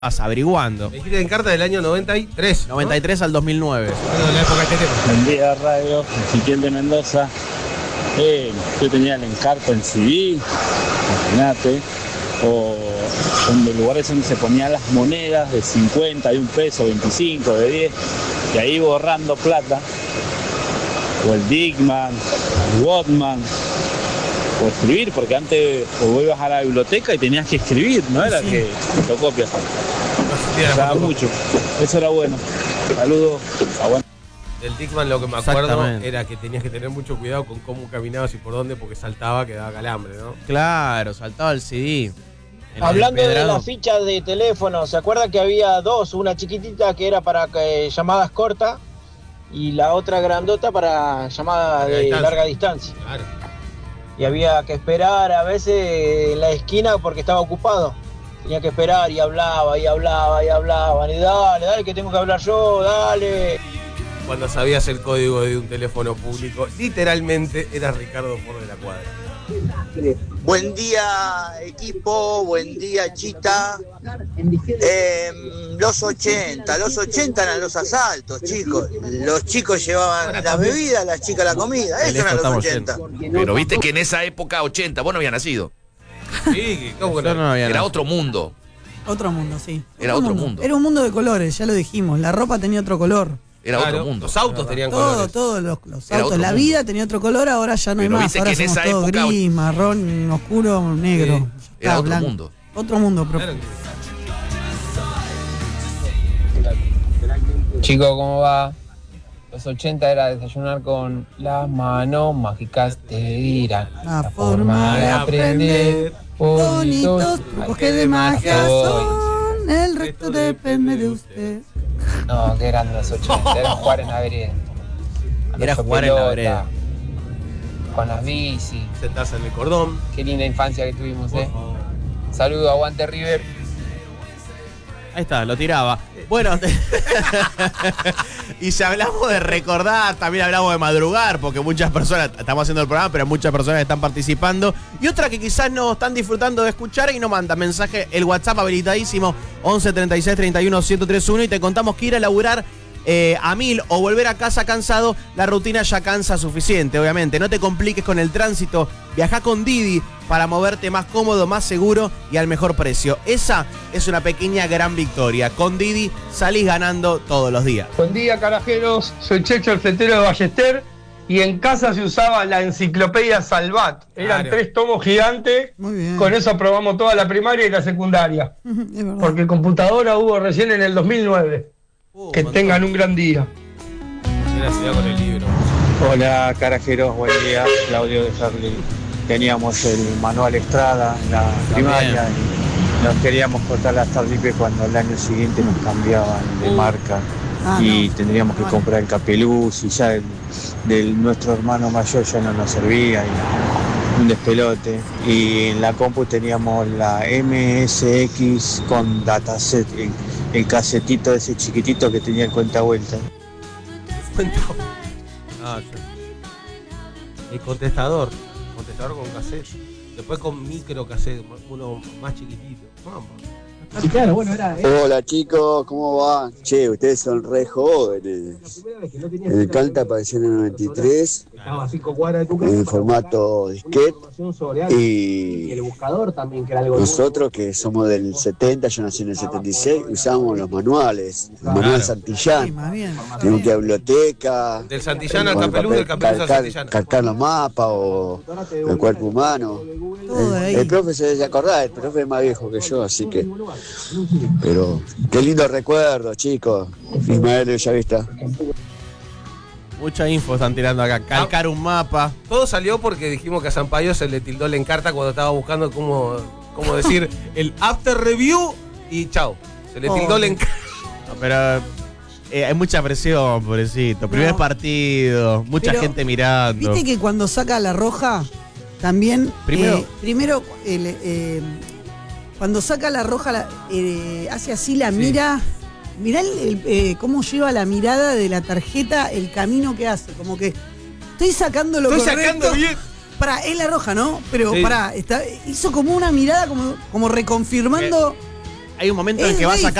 Vas averiguando. Me dijiste en carta del año 93. 93 ¿no? Al 2009. Bueno, la época de Tetero. Buen día, radio. Ezequiel de Mendoza. Yo tenía el Encarta en CD, imagínate, o donde lugares donde se ponían las monedas de 50, de un peso, 25, de 10, y ahí borrando plata, o el Dickman, el Walkman, o escribir, porque antes o ibas a la biblioteca y tenías que escribir, no era que fotocopias. Usaba mucho, eso era bueno. Saludos, aguante. Del Dickman lo que me acuerdo era que tenías que tener mucho cuidado con cómo caminabas y por dónde, porque saltaba, que daba calambre, ¿no? Claro, saltaba el CD. Hablando de las fichas de teléfono, ¿se acuerda que había dos? Una chiquitita que era para llamadas cortas y la otra grandota para llamadas de larga distancia. Claro. Y había que esperar a veces en la esquina porque estaba ocupado. Tenía que esperar y hablaban. Y dale, que tengo que hablar yo, dale. Cuando sabías el código de un teléfono público, literalmente eras Ricardo Ford de la Cuadra. Buen día, equipo, buen día, Chita. Los 80 eran los asaltos, chicos. Los chicos llevaban las bebidas, las chicas la comida. Eso eran los 80. Pero viste que en esa época 80 vos no habías nacido. Sí, ¿cómo que no? Era otro mundo. Otro mundo, sí. Era otro mundo. Era un mundo de colores, ya lo dijimos. La ropa tenía otro color. Era otro mundo. Los autos tenían colores. Todos los autos. La vida tenía otro color, ahora ya no hay más. Ahora somos todos gris, marrón, oscuro, negro. Era otro mundo. Otro mundo, profe. Chicos, ¿cómo va? Los 80 era desayunar con las manos mágicas te dirán la forma de aprender. Bonitos trucos que de magia son. El resto depende de usted. No, que eran los 80, era jugar en la vereda. Era jugar en la vereda. Con las bici. Sentarse en el cordón. Qué linda infancia que tuvimos, Saludos, aguante River. Ahí está, lo tiraba. Bueno, y si hablamos de recordar, también hablamos de madrugar, porque muchas personas, estamos haciendo el programa, pero muchas personas están participando. Y otra que quizás no están disfrutando de escuchar y no manda mensaje, el WhatsApp habilitadísimo, 11 36 31 1031, y te contamos que ir a laburar a 1000 o volver a casa cansado, la rutina ya cansa suficiente, obviamente. No te compliques con el tránsito, viajá con Didi para moverte más cómodo, más seguro y al mejor precio. Esa es una pequeña gran victoria. Con Didi salís ganando todos los días. Buen día, carajeros. Soy Checho, el fletero de Ballester. Y en casa se usaba la enciclopedia Salvat. Eran 3 tomos gigantes. Muy bien. Con eso aprobamos toda la primaria y la secundaria. Es verdad. Porque computadora hubo recién en el 2009. Que tengan un gran día. Gracias con el libro. Hola, carajeros, buen día. Claudio de Charlie. Teníamos el manual Estrada en la primaria y nos queríamos cortar las tardipes cuando el año siguiente nos cambiaban de marca y tendríamos que comprar el capeluz y ya nuestro hermano mayor ya no nos servía y un despelote. Y en la compu teníamos la MSX con dataset, el casetito ese chiquitito que tenía el cuenta vuelta. El contestador con cassette, después con micro cassette, uno más chiquitito. Vamos. Sí, claro, bueno, Hola chicos, ¿cómo va? Che, ustedes son re jóvenes. El Canta apareció en el 93, en formato disquete, y nosotros que somos del 70, yo nací en el 76, usábamos los manuales, el manual Santillán. Tenemos que ir a la biblioteca. Del Santillán al Capeluz, del Capeluz al Santillán. Calcar los mapas o el cuerpo humano. El profe se debe acordar, el profe es más viejo que yo, así que... Pero qué lindo recuerdo, chicos. Ismael de Bellavista. Mucha info están tirando acá. Calcar un mapa. Todo salió porque dijimos que a Sampaio se le tildó la encarta cuando estaba buscando cómo decir el after review y chao. Se le tildó la encarta. No, pero hay mucha presión, pobrecito. Primer partido, mucha gente mirando. Viste que cuando saca la roja, también. Primero cuando saca la roja, hace así la mira. Mirá cómo lleva la mirada de la tarjeta, el camino que hace. Como que estoy sacando lo correcto. Estoy sacando bien. Pará, es la roja, ¿no? Pero pará, hizo como una mirada como reconfirmando. hay un momento en Es que va re sacando